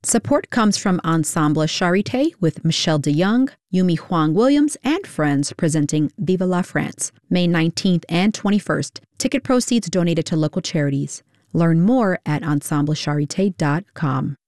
Support comes from Ensemble Charité with Michelle DeYoung, Yumi Huang Williams, and friends presenting Viva la France, May 19th and 21st. Ticket proceeds donated to local charities. Learn more at ensemblecharité.com.